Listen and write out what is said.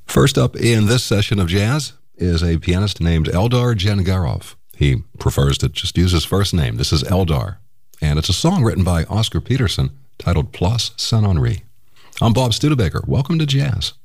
First up in this session of jazz is a pianist named Eldar Jangarov. He prefers to just use his first name. This is Eldar, and it's a song written by Oscar Peterson titled Place Saint-Henri. I'm Bob Studebaker. Welcome to Jazz.